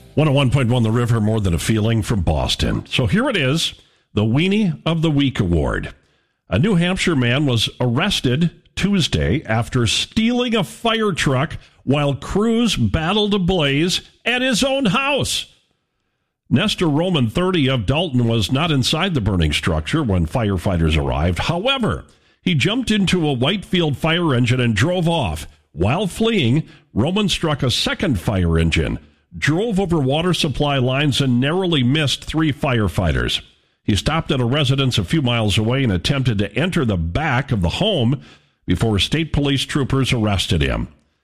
101.1 The River, more than a feeling from Boston. So here it is, the Weenie of the Week award. A New Hampshire man was arrested Tuesday after stealing a fire truck while crews battled a blaze at his own house. Nestor Roman, 30, of Dalton, was not inside the burning structure when firefighters arrived. However, he jumped into a Whitefield fire engine and drove off. While fleeing, Roman struck a second fire engine, drove over water supply lines, and narrowly missed 3 firefighters. He stopped at a residence a few miles away and attempted to enter the back of the home before state police troopers arrested him.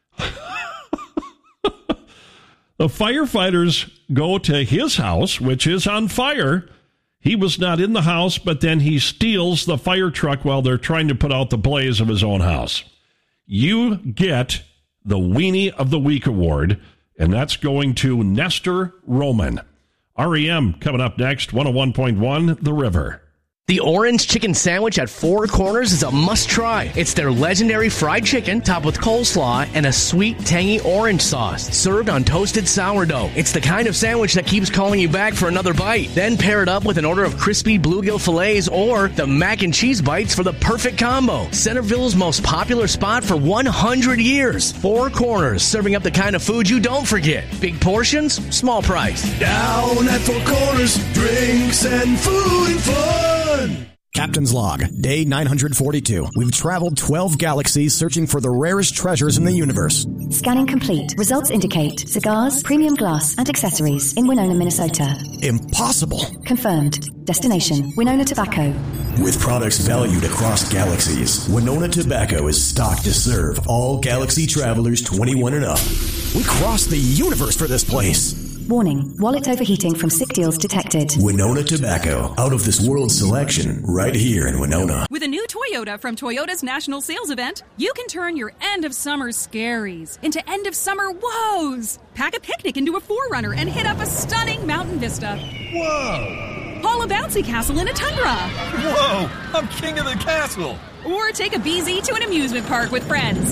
The firefighters go to his house, which is on fire. He was not in the house, but then he steals the fire truck while they're trying to put out the blaze of his own house. You get the Weenie of the Week award, and that's going to Nestor Roman. REM coming up next, 101.1 The River. The Orange Chicken Sandwich at Four Corners is a must-try. It's their legendary fried chicken topped with coleslaw and a sweet, tangy orange sauce served on toasted sourdough. It's the kind of sandwich that keeps calling you back for another bite. Then pair it up with an order of crispy bluegill fillets or the mac and cheese bites for the perfect combo. Centerville's most popular spot for 100 years. Four Corners, serving up the kind of food you don't forget. Big portions, small price. Down at Four Corners, drinks and food and fun. Captain's Log, Day 942. We've traveled 12 galaxies searching for the rarest treasures in the universe. Scanning complete. Results indicate cigars, premium glass, and accessories in Winona, Minnesota. Impossible. Confirmed. Destination, Winona Tobacco. With products valued across galaxies, Winona Tobacco is stocked to serve all galaxy travelers 21 and up. We crossed the universe for this place. Warning, wallet overheating from sick deals detected. Winona Tobacco, out of this world selection, right here in Winona. With a new Toyota from Toyota's National Sales Event, you can turn your end-of-summer scaries into end-of-summer woes. Pack a picnic into a 4Runner and hit up a stunning mountain vista. Whoa! Haul a bouncy castle in a Tundra. Whoa! I'm king of the castle! Or take a BZ to an amusement park with friends.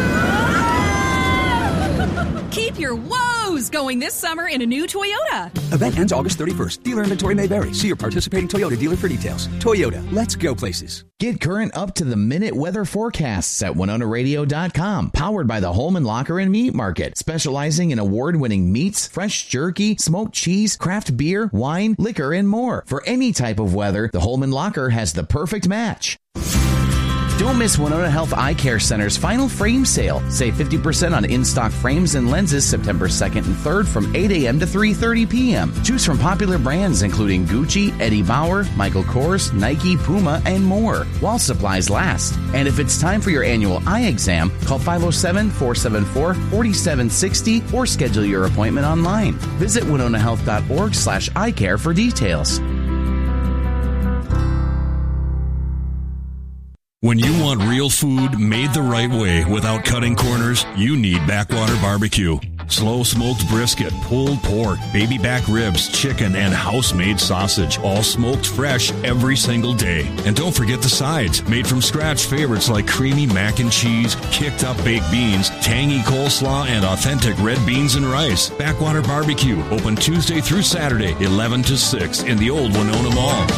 Keep your woes going this summer in a new Toyota. Event ends August 31st. Dealer inventory may vary. See your participating Toyota dealer for details. Toyota, let's go places. Get current up-to-the-minute weather forecasts at WinonaRadio.com. Powered by the Holman Locker and Meat Market. Specializing in award-winning meats, fresh jerky, smoked cheese, craft beer, wine, liquor, and more. For any type of weather, the Holman Locker has the perfect match. Don't miss Winona Health Eye Care Center's final frame sale. Save 50% on in-stock frames and lenses September 2nd and 3rd from 8 a.m. to 3:30 p.m. Choose from popular brands including Gucci, Eddie Bauer, Michael Kors, Nike, Puma, and more, while supplies last. And if it's time for your annual eye exam, call 507-474-4760 or schedule your appointment online. Visit WinonaHealth.org/eyecare for details. When you want real food made the right way without cutting corners, you need Backwater Barbecue. Slow smoked brisket, pulled pork, baby back ribs, chicken, and house-made sausage, all smoked fresh every single day. And don't forget the sides, made from scratch favorites like creamy mac and cheese, kicked up baked beans, tangy coleslaw, and authentic red beans and rice. Backwater Barbecue, open Tuesday through Saturday, 11 to 6 in the old Winona Mall.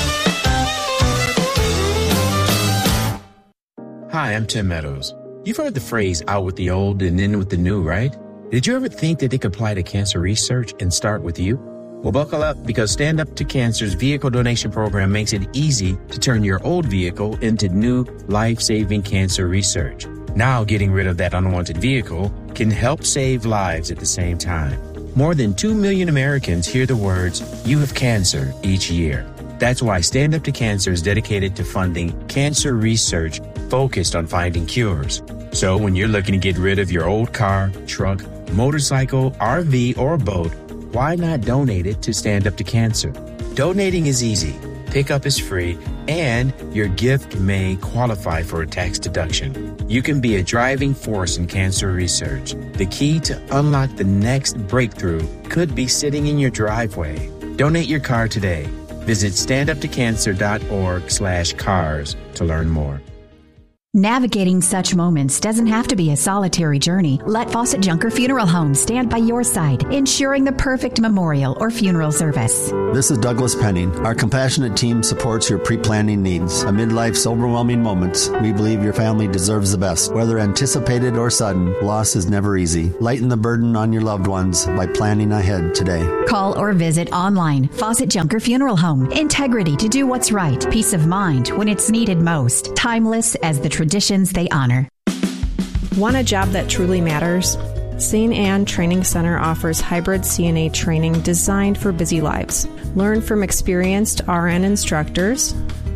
Hi, I'm Tim Meadows. You've heard the phrase out with the old and in with the new, right? Did you ever think that they could apply to cancer research and start with you? Well, buckle up, because Stand Up to Cancer's vehicle donation program makes it easy to turn your old vehicle into new life-saving cancer research. Now, getting rid of that unwanted vehicle can help save lives at the same time. More than 2 million Americans hear the words, "You have cancer," each year. That's why Stand Up to Cancer is dedicated to funding cancer research focused on finding cures. So when you're looking to get rid of your old car, truck, motorcycle, RV, or boat, why not donate it to Stand Up to Cancer? Donating is easy, pickup is free, and your gift may qualify for a tax deduction. You can be a driving force in cancer research. The key to unlock the next breakthrough could be sitting in your driveway. Donate your car today. Visit standuptocancer.org/cars to learn more. Navigating such moments doesn't have to be a solitary journey. Let Fawcett Junker Funeral Home stand by your side, ensuring the perfect memorial or funeral service. This is Douglas Penning. Our compassionate team supports your pre-planning needs. Amid life's overwhelming moments, we believe your family deserves the best. Whether anticipated or sudden, loss is never easy. Lighten the burden on your loved ones by planning ahead today. Call or visit online. Fawcett Junker Funeral Home. Integrity to do what's right. Peace of mind when it's needed most. Timeless as the traditions they honor. Want a job that truly matters? St. Anne Training Center offers hybrid CNA training designed for busy lives. Learn from experienced RN instructors,